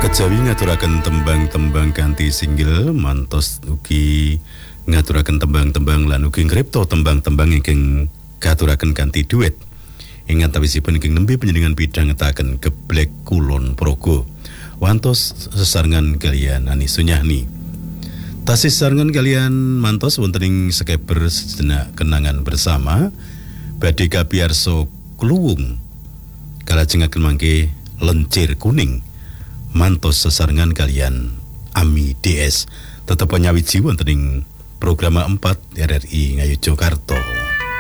Kejawi ngaturaken tembang-tembang kanthi single mantos ugi ngaturaken tembang-tembang lan ugi ngripta tembang-tembang ingkang katuraken kanthi duet. Ing antawisipun ingkang nembe panjenengan pidhangetaken Geblek Kulon Progo. Wantos sesarengan kalian Ani Sunyahni. Tasih sesarengan kalian mantos wonten ing sekeber sejenak kenangan bersama badhe kapiyarsa kluwung kalajengaken mangke Lencir Kuning. Mantos sesarengan kalian Ami DS tetep nyawiji wonten ing program 4 RRI Ngayogyakarta.